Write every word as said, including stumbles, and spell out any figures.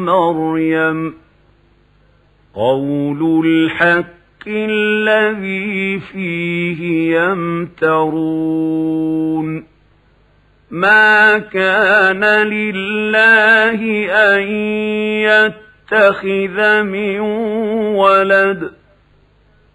مريم قول الحق الذي فيه يمترون ما كان لله أن يتخذ من ولد